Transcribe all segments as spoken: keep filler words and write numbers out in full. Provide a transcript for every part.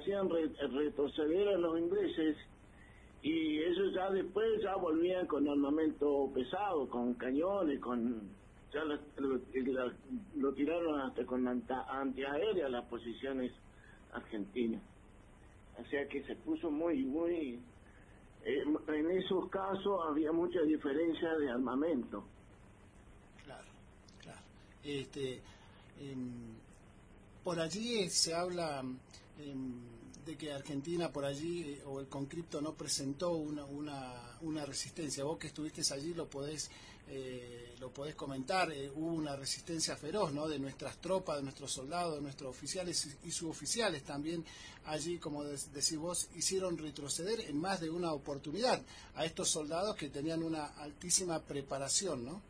hacían re, retroceder a los ingleses, y ellos ya después ya volvían con armamento pesado, con cañones, con ya la, lo, la, lo tiraron hasta con antiaérea las posiciones argentinas. O sea que se puso muy, muy... Eh, en esos casos había mucha diferencia de armamento. Claro, claro. Este, eh, por allí se habla eh, de que Argentina por allí, eh, o el conscripto, no presentó una, una, una resistencia. Vos que estuviste allí lo podés, eh, lo podés comentar. Eh, hubo una resistencia feroz, ¿no?, de nuestras tropas, de nuestros soldados, de nuestros oficiales y suboficiales también. Allí, como decís vos, hicieron retroceder en más de una oportunidad a estos soldados que tenían una altísima preparación, ¿no?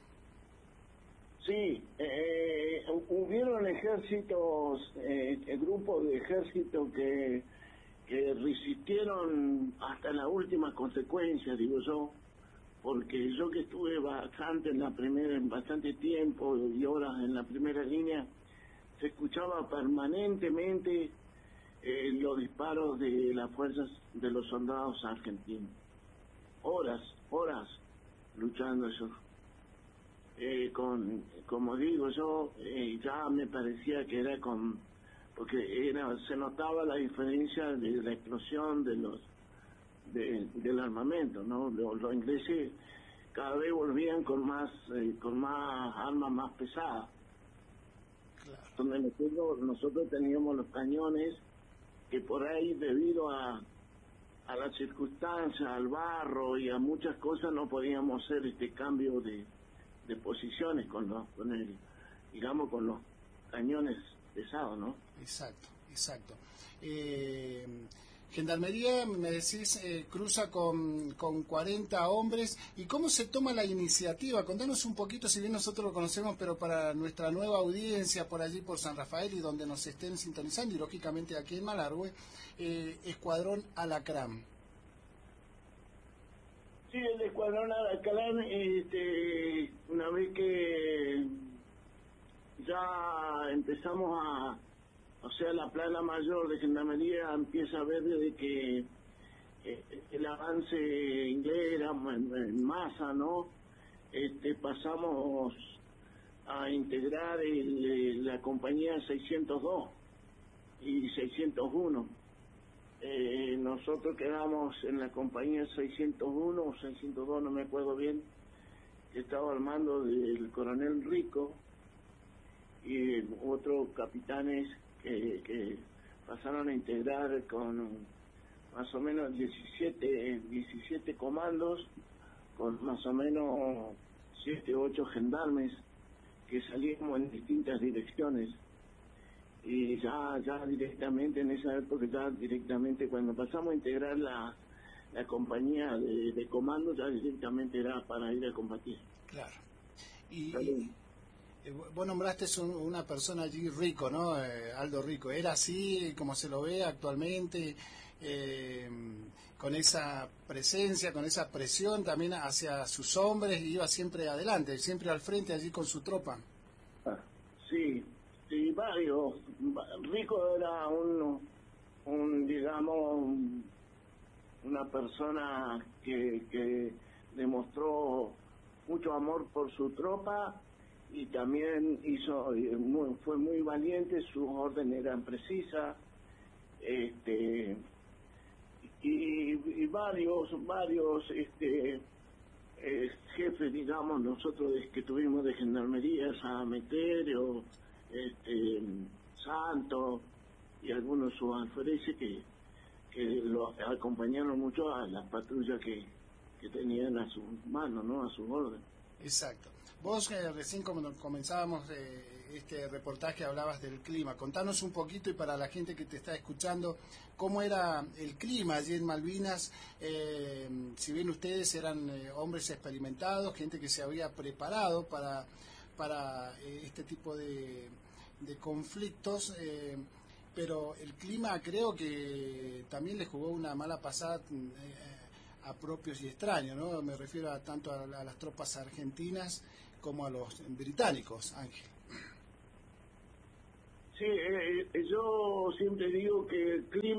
Sí, eh, hubieron ejércitos, eh, grupos de ejércitos que, que resistieron hasta la última consecuencia, digo yo, porque yo que estuve bastante en la primera, en bastante tiempo y horas en la primera línea, se escuchaba permanentemente eh, los disparos de las fuerzas de los soldados argentinos. Horas, horas luchando ellos. Eh, con, como digo yo, eh, ya me parecía que era con, porque era, se notaba la diferencia de la explosión de los, de, del armamento, ¿no? Los, los ingleses cada vez volvían con más, eh, con más armas más pesadas. Claro. Donde nosotros, nosotros teníamos los cañones que por ahí, debido a, a las circunstancias, al barro y a muchas cosas, no podíamos hacer este cambio de de posiciones con los, con el, digamos, con los cañones pesados, ¿no? Exacto, exacto. Eh, Gendarmería, me decís, eh, cruza con, con cuarenta hombres. ¿Y cómo se toma la iniciativa? Contanos un poquito, si bien nosotros lo conocemos, pero para nuestra nueva audiencia por allí, por San Rafael, y donde nos estén sintonizando, y lógicamente aquí en Malargüe, eh, Escuadrón Alacrán. Sí, el Escuadrón Alacrán, este, una vez que ya empezamos a, o sea, la plana mayor de Gendarmería empieza a ver desde que eh, el avance inglés era en masa, ¿no? Este, pasamos a integrar el, la compañía seiscientos dos y seiscientos uno. Eh, nosotros quedamos en la compañía seiscientos uno o seiscientos dos, no me acuerdo bien, que estaba al mando del coronel Rico y otros capitanes que, que pasaron a integrar con más o menos diecisiete, diecisiete comandos, con más o menos siete u ocho gendarmes que salíamos en distintas direcciones. Y ya ya directamente en esa época, ya directamente cuando pasamos a integrar la, la compañía de, de comando, ya directamente era para ir a combatir. Claro. Y, y eh, vos nombraste un, una persona allí, Rico, ¿no? Eh, Aldo Rico. ¿Era así como se lo ve actualmente, eh, con esa presencia, con esa presión también hacia sus hombres, y iba siempre adelante, siempre al frente allí con su tropa? Ah, sí. Sí, varios. Rico era un, un digamos, una persona que, que demostró mucho amor por su tropa y también hizo, muy, fue muy valiente, sus órdenes eran precisas, este, y, y varios, varios, este, eh, jefes, digamos, nosotros que tuvimos de Gendarmería, Sameterio, este, Santos y algunos subalfereces que, que lo acompañaron mucho a las patrullas que, que tenían a sus manos, ¿no? A sus órdenes. Exacto. Vos eh, recién como comenzábamos eh, este reportaje, hablabas del clima. Contanos un poquito, y para la gente que te está escuchando, cómo era el clima allí en Malvinas. Eh, si bien ustedes eran eh, hombres experimentados, gente que se había preparado para para eh, este tipo de, de conflictos, eh, pero el clima creo que también le jugó una mala pasada eh, a propios y extraños, ¿no? Me refiero a tanto a, a las tropas argentinas como a los británicos, Ángel. Sí, eh, yo siempre digo que el clima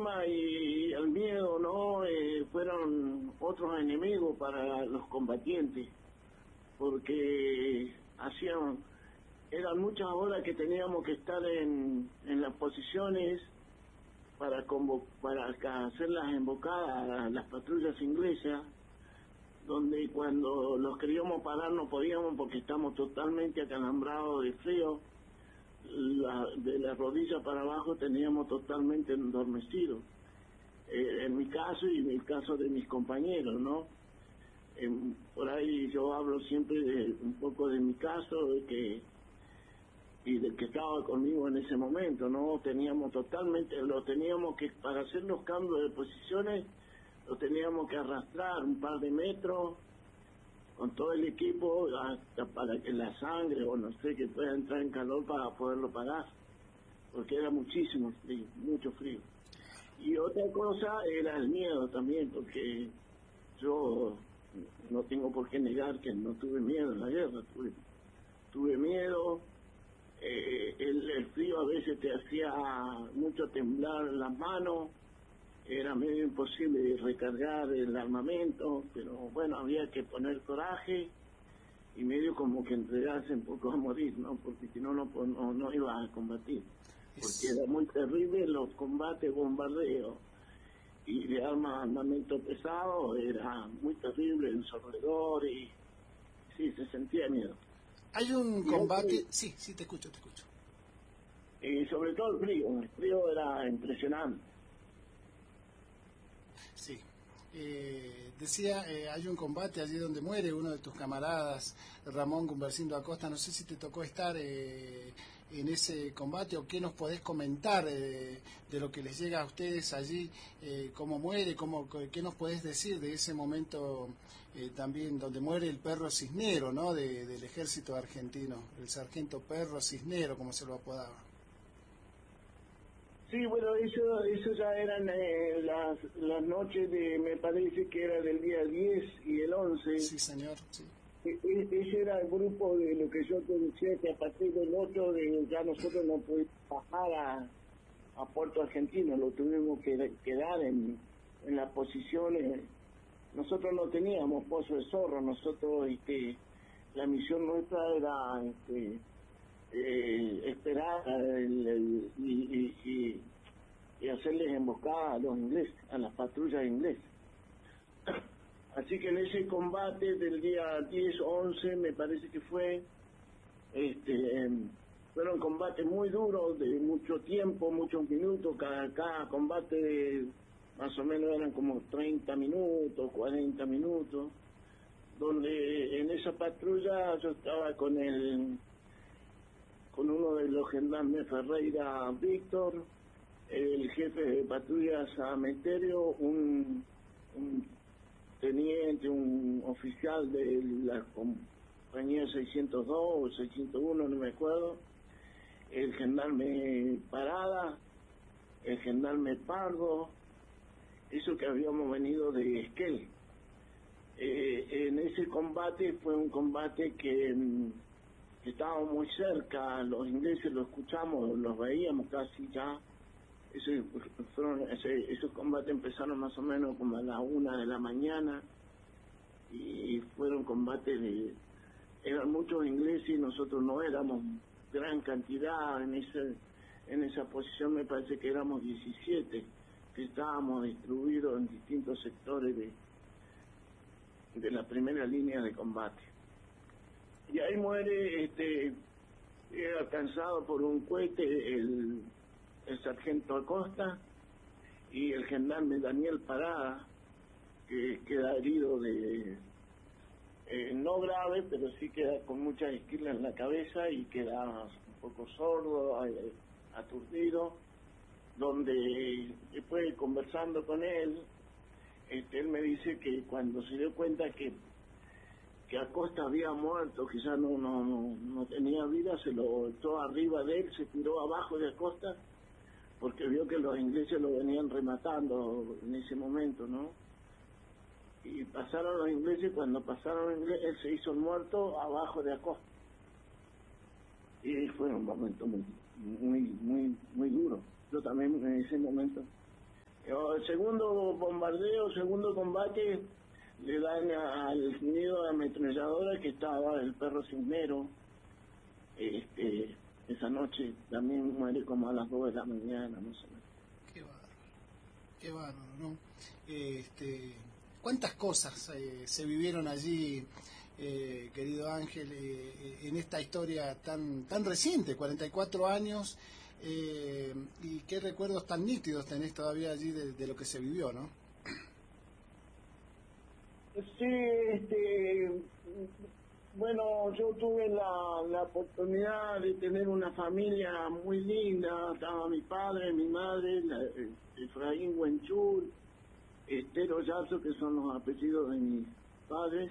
clima y el miedo, ¿no? Eh, fueron otros enemigos para los combatientes, porque hacían, eran muchas horas que teníamos que estar en, en las posiciones para, convo para hacer las embocadas a las patrullas inglesas, donde cuando los queríamos parar no podíamos porque estamos totalmente acalambrados de frío. La, de la rodilla para abajo teníamos totalmente endormecido, eh, en mi caso y en el caso de mis compañeros, ¿no? Eh, por ahí yo hablo siempre de un poco de mi caso, de que y del que estaba conmigo en ese momento, ¿no? Teníamos totalmente, lo teníamos que, para hacer los cambios de posiciones, lo teníamos que arrastrar un par de metros con todo el equipo hasta para que la sangre o no sé que pueda entrar en calor para poderlo pagar, porque era muchísimo frío, mucho frío. Y otra cosa era el miedo también, porque yo no tengo por qué negar que no tuve miedo en la guerra, tuve, tuve miedo, eh, el, el frío a veces te hacía mucho temblar las manos, era medio imposible recargar el armamento, pero bueno, había que poner coraje y medio como que entregarse un poco a morir, ¿no? Porque si no, no, no, no iba a combatir. Porque era muy terrible los combates, bombardeos y de arma, armamento pesado, era muy terrible, ensordecedor y sí, se sentía miedo. Hay un combate, sí, sí, te escucho, te escucho. Y sobre todo el frío, el frío era impresionante. Sí, eh, decía, eh, hay un combate allí donde muere uno de tus camaradas, Ramón Gumbercindo Acosta, no sé si te tocó estar eh, en ese combate o qué nos podés comentar eh, de lo que les llega a ustedes allí, eh, cómo muere, cómo, qué nos podés decir de ese momento eh, también donde muere el Perro Cisnero, ¿no? De, del ejército argentino, el sargento Perro Cisnero, como se lo apodaba. Sí, bueno, eso, eso ya eran eh, las, las noches de, me parece que era del día diez y el once. Sí, señor, sí. E, e, ese era el grupo de lo que yo te decía, que a partir del ocho de, ya nosotros no pudimos bajar a, a Puerto Argentino, lo tuvimos que quedar en, en las posiciones. Nosotros no teníamos Pozo de Zorro, nosotros, este, la misión nuestra era... Este, Eh, esperar el, el, y, y, y hacerles emboscada a los ingleses, a las patrullas inglesas. Así que en ese combate del día diez, once, me parece que fue, este, fueron combates muy duros, de mucho tiempo, muchos minutos, cada, cada combate más o menos eran como treinta minutos, cuarenta minutos, donde en esa patrulla yo estaba con el con uno de los gendarmes Ferreira Víctor, el jefe de patrullas Ameterio, un, un teniente, un oficial de la compañía seiscientos dos o seiscientos uno, no me acuerdo, el gendarme Parada, el gendarme Pardo, eso que habíamos venido de Esquel. Eh, en ese combate fue un combate que... estábamos muy cerca, los ingleses lo escuchamos, los veíamos casi ya. Ese, fueron, ese, esos combates empezaron más o menos como a la una de la mañana y fueron combates de... eran muchos ingleses y nosotros no éramos gran cantidad en ese, en esa posición, me parece que éramos diecisiete, que estábamos distribuidos en distintos sectores de, de la primera línea de combate. Y ahí muere, este, alcanzado por un cohete el, el sargento Acosta y el gendarme Daniel Parada, que queda herido de, eh, no grave, pero sí queda con muchas esquilas en la cabeza y queda un poco sordo, eh, aturdido, donde después conversando con él, este, él me dice que cuando se dio cuenta que que Acosta había muerto, que ya no, no, no, no tenía vida, se lo echó arriba de él, se tiró abajo de Acosta, porque vio que los ingleses lo venían rematando en ese momento, ¿no? Y pasaron los ingleses, cuando pasaron los ingleses, él se hizo muerto abajo de Acosta. Y fue un momento muy, muy, muy, muy duro. Yo también en ese momento al segundo bombardeo, segundo combate, le dan a- al nido de ametralladora que estaba el perro cisnero. Este, esa noche también muere como a las dos de la mañana, más o menos. Qué bárbaro, qué bárbaro, ¿no? Este, ¿cuántas cosas eh, se vivieron allí, eh, querido Ángel, eh, en esta historia tan tan reciente, cuarenta y cuatro años, eh, y qué recuerdos tan nítidos tenés todavía allí de, de lo que se vivió, ¿no? Sí, este, bueno, yo tuve la, la oportunidad de tener una familia muy linda. Estaba mi padre, mi madre, la, eh, Efraín Huenchul, Estero Yazo, que son los apellidos de mis padres.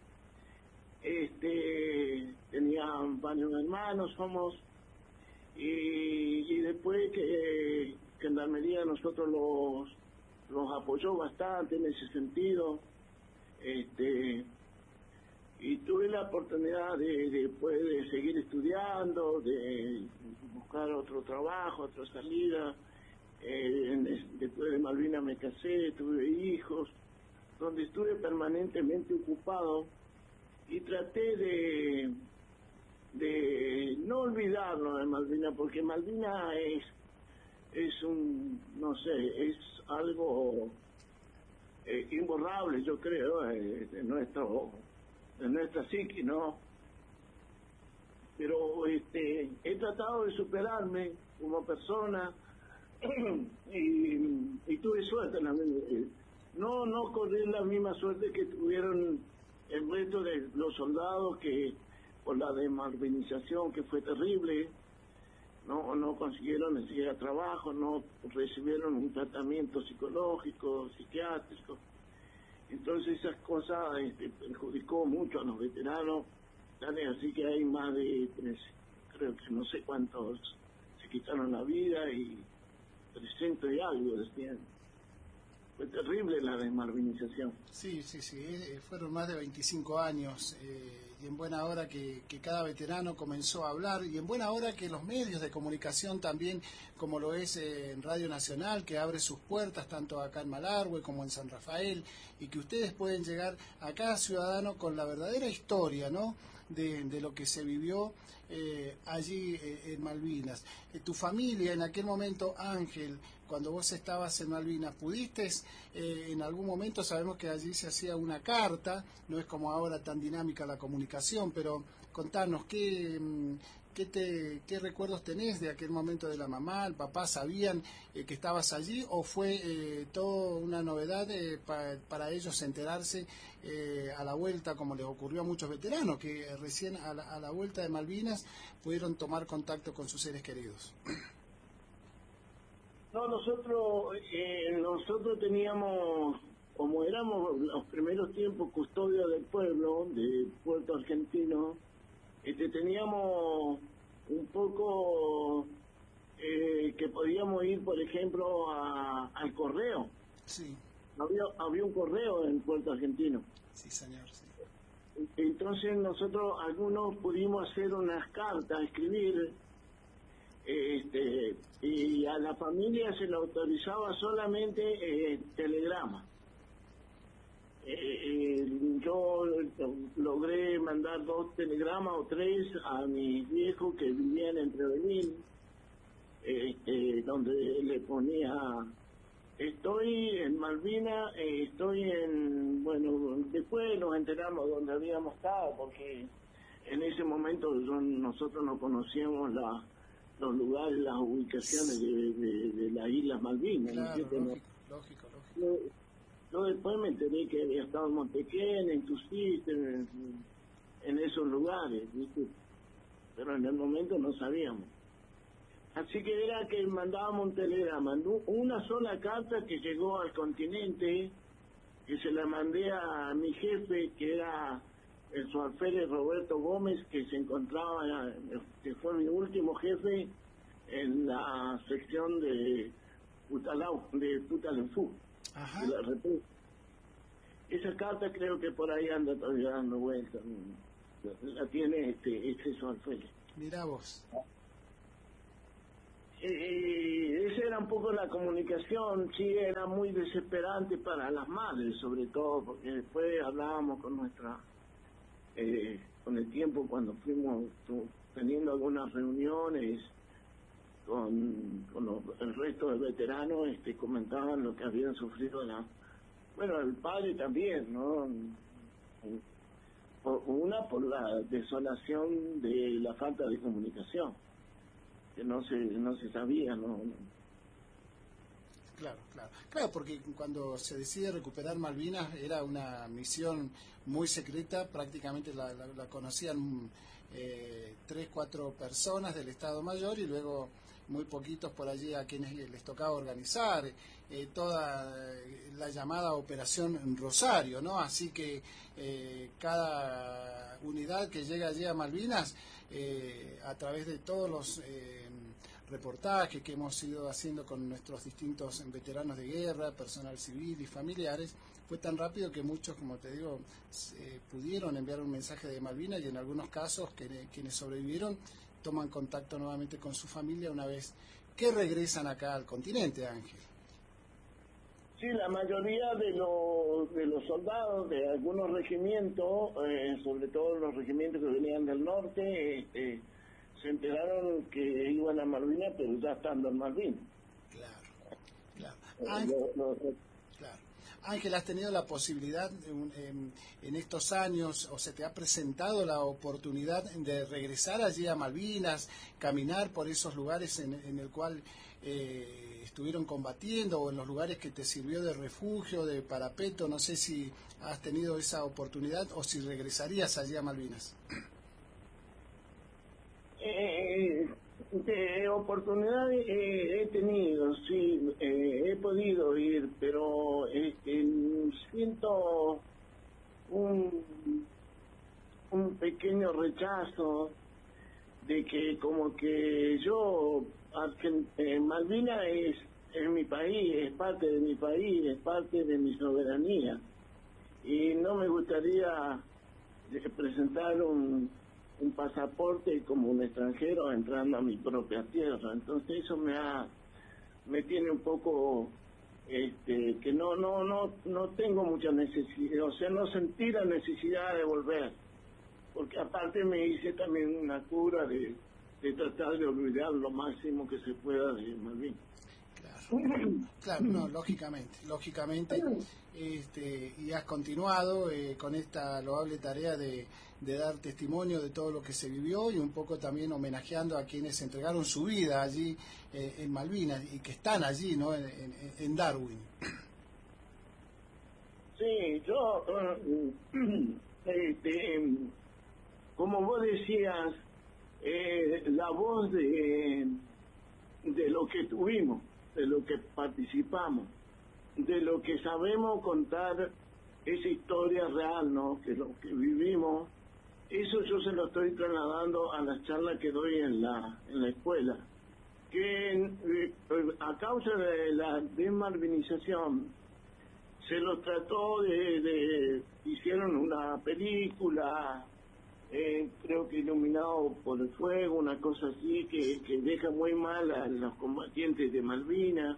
Este, tenía varios hermanos, somos, y, y después que Gendarmería nosotros los, los apoyó bastante en ese sentido. Este, y tuve la oportunidad de, de, pues, de seguir estudiando, de buscar otro trabajo, otra salida. Eh, en- después de Malvinas me casé, tuve hijos, donde estuve permanentemente ocupado y traté de, de no olvidarlo de Malvinas, porque Malvinas es, es un, no sé, es algo eh, imborrable, yo creo, eh, de nuestro de nuestra psique, ¿no? Pero este he tratado de superarme como persona y, y tuve suerte en la, eh, no no corrí la misma suerte que tuvieron el resto de los soldados, que por la desmalvinización, que fue terrible, no no consiguieron ni siquiera trabajo, no recibieron un tratamiento psicológico, psiquiátrico. Entonces esas cosas este, perjudicó mucho a los veteranos, ¿vale? Así que hay más de, tres, creo que no sé cuántos se quitaron la vida, y trescientos y algo decían. Fue terrible la desmalvinización. Sí, sí, sí, eh, fueron más de veinticinco años, eh, y en buena hora que, que cada veterano comenzó a hablar, y en buena hora que los medios de comunicación también, como lo es eh, en Radio Nacional, que abre sus puertas tanto acá en Malargüe como en San Rafael, y que ustedes pueden llegar a cada ciudadano con la verdadera historia, ¿no?, de, de lo que se vivió eh, allí eh, en Malvinas. Eh, tu familia en aquel momento, Ángel, cuando vos estabas en Malvinas, ¿pudiste eh, en algún momento, sabemos que allí se hacía una carta, no es como ahora tan dinámica la comunicación, pero contanos, ¿qué, mm, qué, te, qué recuerdos tenés de aquel momento de la mamá, el papá, sabían eh, que estabas allí, o fue eh, todo una novedad eh, pa, para ellos enterarse eh, a la vuelta, como les ocurrió a muchos veteranos, que eh, recién a la, a la vuelta de Malvinas pudieron tomar contacto con sus seres queridos? No, nosotros eh, nosotros teníamos, como éramos los primeros tiempos custodios del pueblo, de Puerto Argentino, este, teníamos un poco eh, que podíamos ir, por ejemplo, a, al correo. Sí. Había, había un correo en Puerto Argentino. Sí, señor, sí. Entonces nosotros, algunos pudimos hacer unas cartas, escribir, este, y a la familia se le autorizaba solamente eh, telegrama. Eh, eh, yo logré mandar dos telegramas o tres a mis viejos que vivían en Trevelín, este, donde le ponía: estoy en Malvinas, eh, estoy en, bueno, después nos enteramos dónde habíamos estado, porque en ese momento yo, nosotros no conocíamos la, los lugares, las ubicaciones de, de, de las Islas Malvinas. Claro, ¿no? lógico, lógico, lógico. Yo, yo después me enteré que había estado en Montequén, en Tuciste, en, en esos lugares, ¿viste? Pero en el momento no sabíamos. Así que era que mandábamos un telegrama, una sola carta que llegó al continente, que se la mandé a mi jefe, que era el sualférez Roberto Gómez, que se encontraba, que fue mi último jefe en la sección de Putalau, de Putalenfú, de la República. Esa carta creo que por ahí anda todavía dando vueltas, la tiene este, este sualférez. Mirá vos. eh, esa era un poco la comunicación, sí, era muy desesperante para las madres, sobre todo, porque después hablábamos con nuestra, eh, con el tiempo cuando fuimos tu, teniendo algunas reuniones con, con los, el resto de veteranos, este, comentaban lo que habían sufrido la, bueno, el padre también, ¿no? Por, una por la desolación de la falta de comunicación, que no se no se sabía, no, no. Claro, claro, claro, porque cuando se decide recuperar Malvinas era una misión muy secreta, prácticamente la, la, la conocían eh, tres, cuatro personas del Estado Mayor y luego muy poquitos por allí a quienes les tocaba organizar eh, toda la llamada Operación Rosario, ¿no? Así que eh, cada unidad que llega allí a Malvinas, eh, a través de todos los eh, reportajes que hemos ido haciendo con nuestros distintos veteranos de guerra, personal civil y familiares, fue tan rápido que muchos, como te digo, eh, pudieron enviar un mensaje de Malvinas y en algunos casos que, quienes sobrevivieron toman contacto nuevamente con su familia una vez que regresan acá al continente, Ángel. Sí, la mayoría de los de los soldados de algunos regimientos, eh, sobre todo los regimientos que venían del norte, eh, se enteraron que iban a Malvinas, pero ya estando en Malvinas. Claro, claro. Eh, Ángel, lo, lo, claro. Ángel, ¿has tenido la posibilidad en, en, en estos años, o se te ha presentado la oportunidad de regresar allí a Malvinas, caminar por esos lugares en, en el cual eh, estuvieron combatiendo, o en los lugares que te sirvió de refugio, de parapeto? No sé si has tenido esa oportunidad o si regresarías allí a Malvinas. Eh, de oportunidades eh, he tenido, sí, eh, he podido ir, pero eh, eh, siento un, un pequeño rechazo de que como que yo, eh, Malvinas es, es mi país, es parte de mi país, es parte de mi soberanía, y no me gustaría presentar un un pasaporte como un extranjero entrando a mi propia tierra. Entonces eso me ha me tiene un poco este que no no no no tengo mucha necesidad, o sea, no sentí la necesidad de volver, porque aparte me hice también una cura de, de tratar de olvidar lo máximo que se pueda de Malvinas. Claro, claro, no, lógicamente, lógicamente, este, y has continuado eh, con esta loable tarea de, de dar testimonio de todo lo que se vivió y un poco también homenajeando a quienes entregaron su vida allí eh, en Malvinas y que están allí, ¿no? En, en, en Darwin. Sí, yo, uh, este, como vos decías, eh, la voz de, de lo que tuvimos, de lo que participamos, de lo que sabemos contar esa historia real, ¿no? Que lo que vivimos, eso yo se lo estoy trasladando a las charlas que doy en la en la escuela, que eh, a causa de la desmalvinización se los trató de, de hicieron una película, eh, creo que Iluminado por el Fuego, una cosa así, que, que deja muy mal a los combatientes de Malvinas,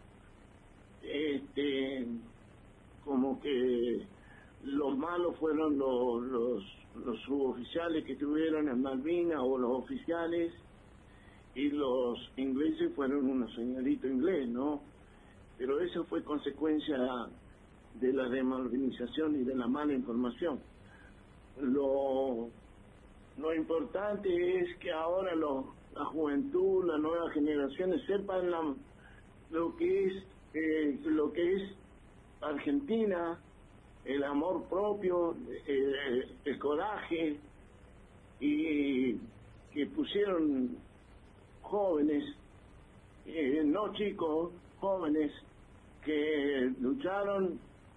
este, como que los malos fueron los, los, los suboficiales que estuvieron en Malvinas, o los oficiales, y los ingleses fueron unos señoritos ingleses, ¿no? Pero eso fue consecuencia de la desmalvinización y de la mala información. Lo, lo importante es que ahora lo, la juventud, las nuevas generaciones sepan la, lo que es eh, lo que es Argentina, el amor propio, eh, el coraje, y que pusieron jóvenes, eh, no chicos, jóvenes que lucharon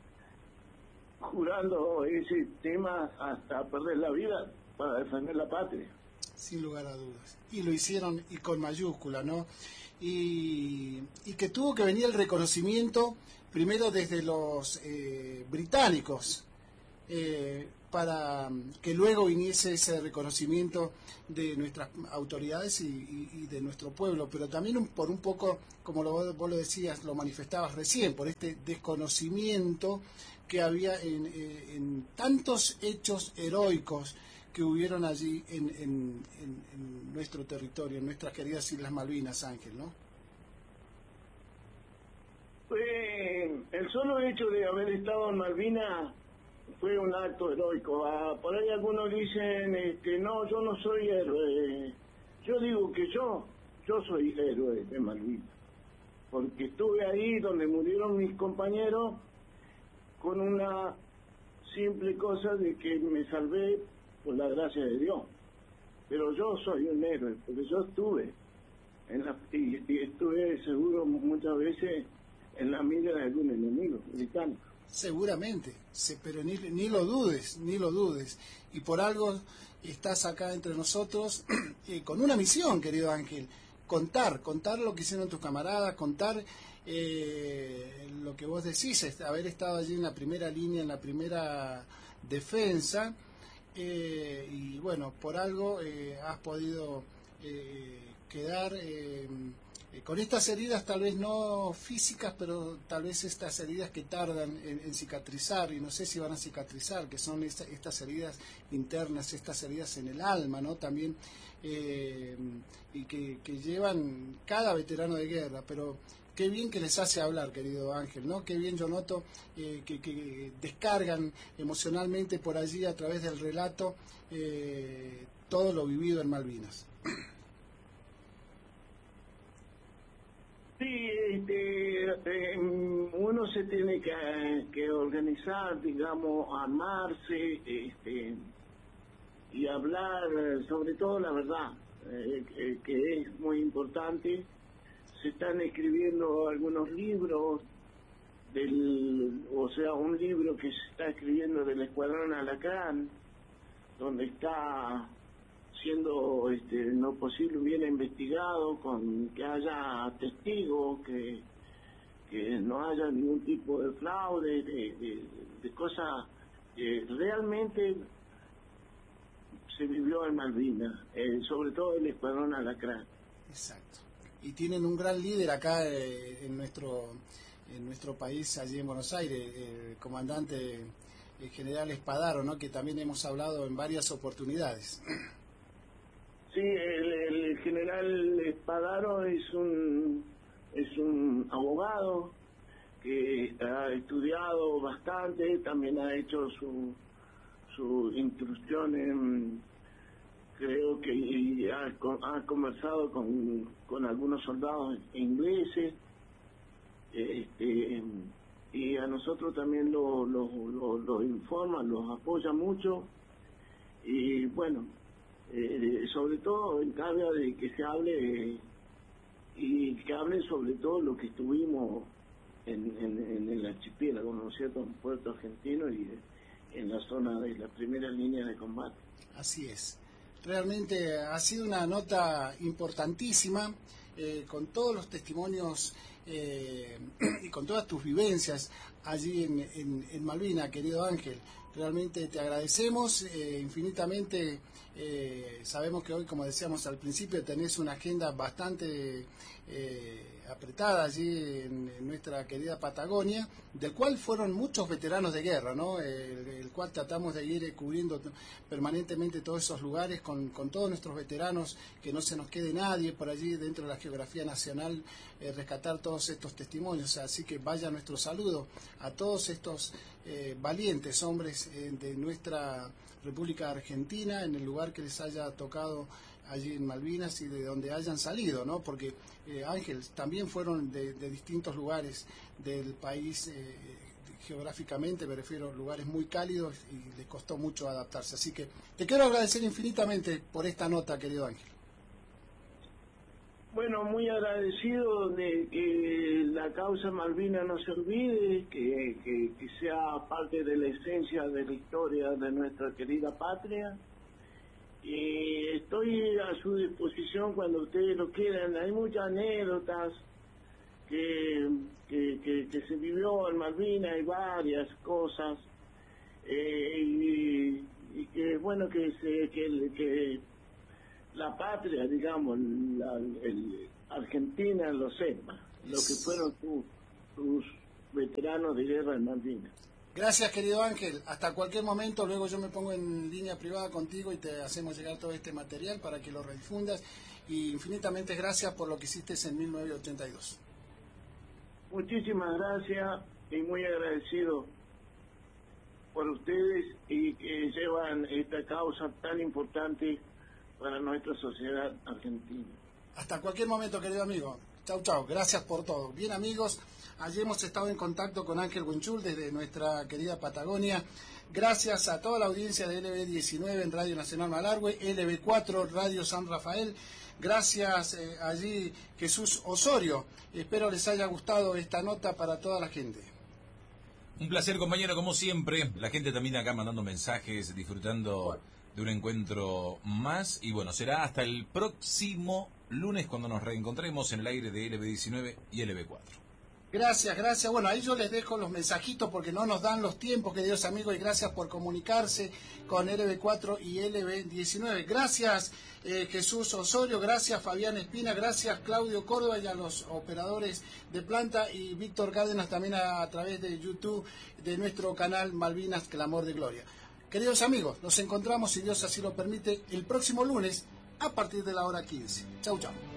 jurando ese tema hasta perder la vida para defender la patria. Sin lugar a dudas. Y lo hicieron, y con mayúscula, ¿no? Y, y que tuvo que venir el reconocimiento primero desde los eh, británicos, eh, para que luego viniese ese reconocimiento de nuestras autoridades y, y, y de nuestro pueblo, pero también un, por un poco, como lo, vos lo decías, lo manifestabas recién, por este desconocimiento que había en, en tantos hechos heroicos que hubieron allí en, en, en, en nuestro territorio, en nuestras queridas Islas Malvinas, Ángel, ¿no? Pues el solo hecho de haber estado en Malvinas fue un acto heroico. Ah, por ahí algunos dicen, este, no, yo no soy héroe. Yo digo que yo, yo soy héroe de Malvinas, porque estuve ahí donde murieron mis compañeros con una simple cosa de que me salvé por la gracia de Dios. Pero yo soy un héroe, porque yo estuve en la, y, y estuve seguro muchas veces en la mira de algún enemigo británico. Seguramente, se, pero ni, ni lo dudes, ni lo dudes. Y por algo estás acá entre nosotros eh, con una misión, querido Ángel, contar, contar lo que hicieron tus camaradas, contar eh, lo que vos decís, es, haber estado allí en la primera línea, en la primera defensa, eh, y bueno, por algo eh, has podido eh, quedar... Eh, con estas heridas tal vez no físicas, pero tal vez estas heridas que tardan en, en cicatrizar, y no sé si van a cicatrizar, que son esta, estas heridas internas, estas heridas en el alma, ¿no? También, eh, y que, que llevan cada veterano de guerra, pero qué bien que les hace hablar, querido Ángel, ¿no? Qué bien yo noto eh, que, que descargan emocionalmente por allí a través del relato eh, todo lo vivido en Malvinas. Sí, este, eh, uno se tiene que, que organizar, digamos, armarse, este, y hablar sobre todo la verdad, eh, que, que es muy importante. Se están escribiendo algunos libros, del, o sea, un libro que se está escribiendo del Escuadrón Alacrán, donde está siendo este, no posible bien investigado, con que haya testigos, que, que no haya ningún tipo de fraude, de, de, de cosas que realmente se vivió en Malvinas, eh, sobre todo el Escuadrón Alacrán. Exacto. Y tienen un gran líder acá eh, en nuestro en nuestro país, allí en Buenos Aires, el comandante el general Espadaro, ¿no? Que también hemos hablado en varias oportunidades. Sí, el, el general Espadaro es un es un abogado que ha estudiado bastante, también ha hecho su su instrucción en, creo que y ha, ha conversado con, con algunos soldados ingleses, este, y a nosotros también lo, lo, lo, lo informa, los apoya mucho, y bueno, Eh, sobre todo encarga de que se hable eh, y que hable sobre todo lo que estuvimos en, en, en el archipiélago, ¿no es cierto?, en Puerto Argentino y en la zona de la primera línea de combate. Así es. Realmente ha sido una nota importantísima, eh, con todos los testimonios eh, y con todas tus vivencias allí en, en, en Malvinas, querido Ángel. Realmente te agradecemos eh, infinitamente. Eh, sabemos que hoy, como decíamos al principio, tenés una agenda bastante eh, apretada allí en, en nuestra querida Patagonia, del cual fueron muchos veteranos de guerra, ¿no? El, el cual tratamos de ir cubriendo permanentemente todos esos lugares con, con todos nuestros veteranos, que no se nos quede nadie por allí dentro de la geografía nacional, eh, rescatar todos estos testimonios. Así que vaya nuestro saludo a todos estos eh, valientes hombres eh, de nuestra República Argentina, en el lugar que les haya tocado allí en Malvinas y de donde hayan salido, ¿no? Porque eh, Ángel, también fueron de, de distintos lugares del país, eh, geográficamente me refiero a lugares muy cálidos, y les costó mucho adaptarse. Así que te quiero agradecer infinitamente por esta nota, querido Ángel. Bueno, muy agradecido de que la causa Malvina no se olvide, que, que, que sea parte de la esencia de la historia de nuestra querida patria. Y estoy a su disposición cuando ustedes lo quieran. Hay muchas anécdotas que, que, que, que se vivió en Malvinas, hay varias cosas. eh, y, y que bueno que se que, que la patria, digamos, la, el, Argentina lo sepa, lo que fueron sus, sus veteranos de guerra en Malvinas. Gracias, querido Ángel. Hasta cualquier momento, luego yo me pongo en línea privada contigo y te hacemos llegar todo este material para que lo redifundas. Y infinitamente gracias por lo que hiciste en mil novecientos ochenta y dos. Muchísimas gracias y muy agradecido por ustedes y que llevan esta causa tan importante para nuestra sociedad argentina. Hasta cualquier momento, querido amigo. Chau, chau. Gracias por todo. Bien, amigos, allí hemos estado en contacto con Ángel Huinchul desde nuestra querida Patagonia. Gracias a toda la audiencia de L B diecinueve en Radio Nacional Malargüe, L B cuatro Radio San Rafael. Gracias eh, allí Jesús Osorio. Espero les haya gustado esta nota para toda la gente. Un placer, compañero, como siempre. La gente también acá mandando mensajes, disfrutando bueno. de un encuentro más. Y bueno, será hasta el próximo lunes cuando nos reencontremos en el aire de L B diecinueve y L B cuatro. Gracias, gracias. Bueno, ahí yo les dejo los mensajitos porque no nos dan los tiempos, queridos amigos, y gracias por comunicarse con L B cuatro y L B diecinueve. Gracias, eh, Jesús Osorio, gracias, Fabián Espina, gracias, Claudio Córdoba, y a los operadores de planta, y Víctor Cádenas también a, a través de YouTube de nuestro canal Malvinas Clamor de Gloria. Queridos amigos, nos encontramos, si Dios así lo permite, el próximo lunes a partir de la hora quince. Chau, chau.